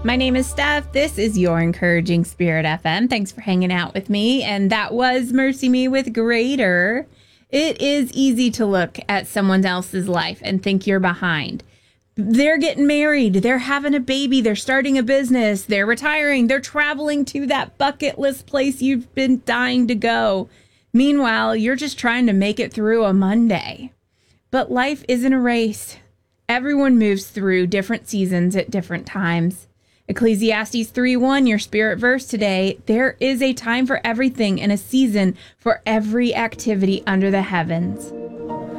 My name is Steph. This is your Encouraging Spirit FM. Thanks for hanging out with me. And that was Mercy Me with Greater. It is easy to look at someone else's life and think you're behind. They're getting married. They're having a baby. They're starting a business. They're retiring. They're traveling to that bucket list place you've been dying to go. Meanwhile, you're just trying to make it through a Monday. But life isn't a race. Everyone moves through different seasons at different times. Ecclesiastes 3:1, your spirit verse today, there is a time for everything and a season for every activity under the heavens.